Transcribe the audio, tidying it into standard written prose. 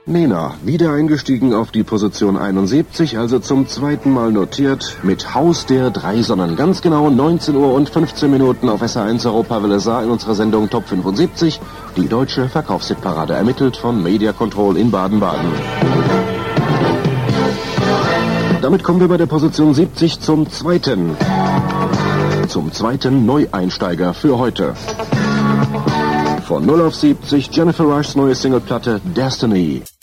Nena, wieder eingestiegen auf die Position 71, also zum zweiten Mal notiert, mit Haus der drei Sonnen. Ganz genau 19 Uhr und 15 Minuten auf SR1 Europawelle Saar in unserer Sendung Top 75, die deutsche Verkaufshitparade, ermittelt von Media Control in Baden-Baden. Damit kommen wir bei der Position 70 zum zweiten Neueinsteiger für heute. Von 0 auf 70 Jennifer Rushs neue Singleplatte Destiny.